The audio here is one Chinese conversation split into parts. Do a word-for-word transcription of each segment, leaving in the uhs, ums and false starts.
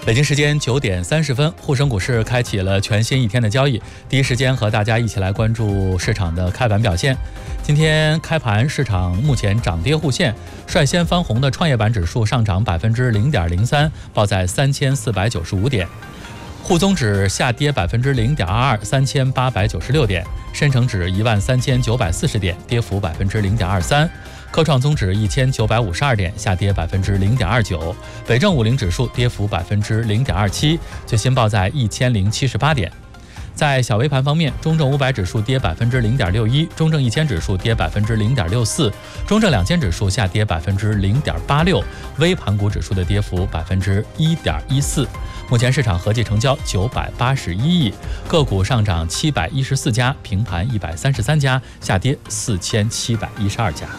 北京时间九点三十分，沪深股市开启了全新一天的交易。第一时间和大家一起来关注市场的开盘表现。今天开盘，市场目前涨跌互现，率先翻红的创业板指数上涨百分之零点零三，报在三千四百九十五点。沪综指下跌百分之零点二二，三千八百九十六点。深成指一万三千九百四十点，跌幅百分之零点二三。科创综指一千九百五十二点，下跌百分之零点二九。北证五零指数跌幅百分之零点二七，最新报在一千零七十八点。在小微盘方面，中证五百指数跌百分之零点六一，中证一千指数跌百分之零点六四，中证两千指数下跌百分之零点八六，微盘股指数的跌幅百分之一点一四。目前市场合计成交九百八十一亿，个股上涨七百一十四家，平盘一百三十三家，下跌四千七百一十二家。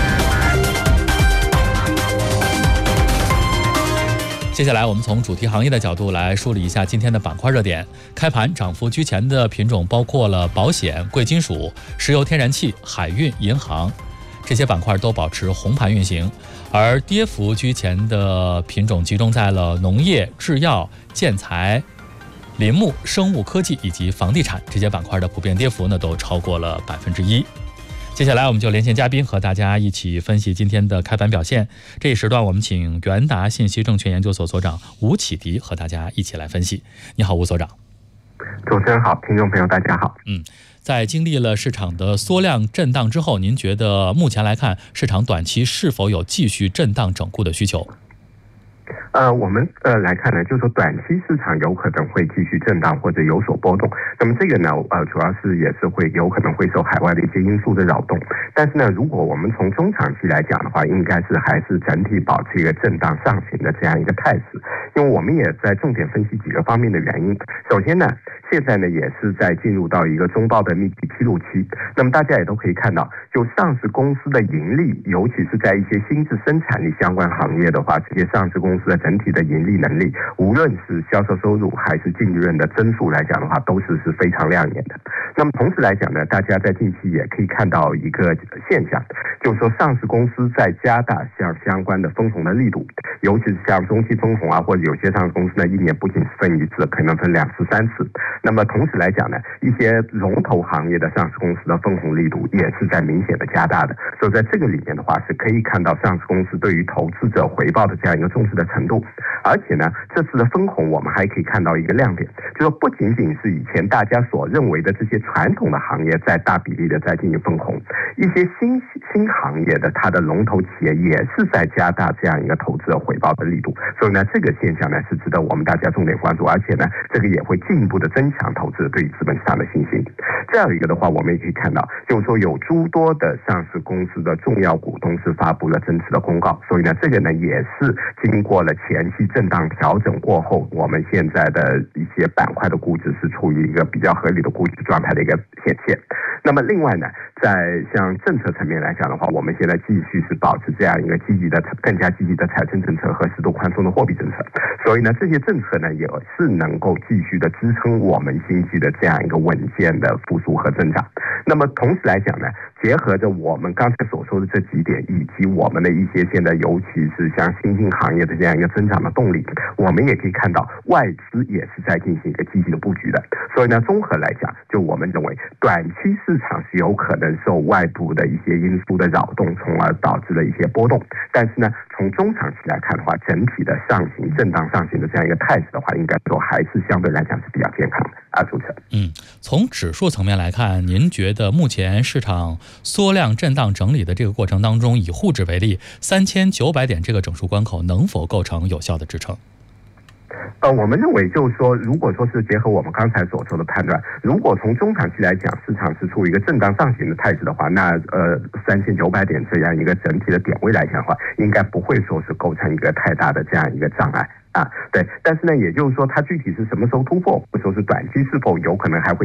接下来我们从主题行业的角度来梳理一下今天的板块热点。开盘涨幅居前的品种包括了保险、贵金属、石油天然气、海运、银行，这些板块都保持红盘运行。而跌幅居前的品种集中在了农业、制药、建材、林木、生物科技以及房地产，这些板块的普遍跌幅呢都超过了百分之一。接下来我们就连线嘉宾，和大家一起分析今天的开盘表现。这一时段我们请元达信息证券研究所所长吴启迪和大家一起来分析。你好，吴所长。 主持人好，听众朋友大家好。 嗯，在经历了市场的缩量震荡之后，您觉得目前来看，市场短期是否有继续震荡整固的需求？ 呃，我们呃来看呢，就是说短期市场有可能会继续震荡或者有所波动。那么这个呢，呃，主要是也是会有可能会受海外的一些因素的扰动。但是呢，如果我们从中长期来讲的话，应该是还是整体保持一个震荡上行的这样一个态势。因为我们也在重点分析几个方面的原因。首先呢，现在呢也是在进入到一个中报的密集披露期。那么大家也都可以看到，就上市公司的盈利，尤其是在一些新质生产力相关行业的话，这些上市公司的整体的盈利能力，无论是销售收入还是净利润的增速来讲的话，都是是非常亮眼的。那么同时来讲呢，大家在近期也可以看到一个现象，就是说上市公司在加大像相关的分红的力度，尤其是像中期分红啊，或者有些上市公司呢，一年不仅分一次，可能分两次、三次。那么同时来讲呢，一些龙头行业的上市公司的分红力度也是在明显的加大的。所以在这个里面的话，是可以看到上市公司对于投资者回报的这样一个重视的程度。而且呢，这次的分红我们还可以看到一个亮点，就是不仅仅是以前大家所认为的这些传统的行业在大比例的在进行分红，一些新新行业的它的龙头企业也是在加大这样一个投资者回报的力度。所以呢，这个现象呢是值得我们大家重点关注，而且呢，这个也会进一步的增强投资者对于资本市场的信心。再有一个的话，我们也可以看到，就是说有诸多的上市公司的重要股东是发布了增持的公告，所以呢，这个呢也是经过了前期震荡调整过后，我们现在的一些板块的估值是处于一个比较合理的估值状态的一个显现。那么另外呢，在像政策层面来讲的话，我们现在继续是保持这样一个积极的、更加积极的财政政策和适度宽松的货币政策，所以呢，这些政策呢也是能够继续的支撑我们经济的这样一个稳健的复苏和增长。那么同时来讲呢，结合着我们刚才所说的这几点，以及我们的一些现在尤其是像新兴行业的这样一个增长的动力，我们也可以看到外资也是在进行一个积极的布局的。所以呢，综合来讲，就我们认为短期市场是有可能受外部的一些因素的扰动，从而导致了一些波动。但是呢，从中长期来看的话，整体的上行、震荡上行的这样一个态势的话，应该说还是相对来讲是比较健康的啊，主持人。 嗯，从指数层面来看，您觉得目前市场缩量震荡整理的这个过程当中，以沪指为例，三千九百点这个整数关口能否构成有效的支撑？ 呃，我们认为就是说，如果说是结合我们刚才所说的判断，如果从中长期来讲，市场是处于一个震荡上行的态势的话，那呃三千九百点这样一个整体的点位来讲的话，应该不会说是构成一个太大的这样一个障碍。啊，对，但是呢，也就是说，它具体是什么时候突破，或者说是短期是否有可能还会